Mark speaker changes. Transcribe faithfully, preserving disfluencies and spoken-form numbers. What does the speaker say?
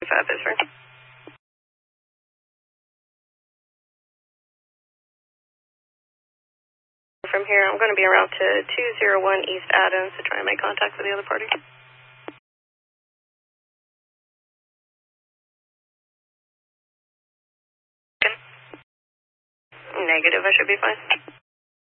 Speaker 1: Five Pittsburgh. From here, I'm going to be around to two oh one East Adams to try and make contact with the other party. Negative, I should be fine.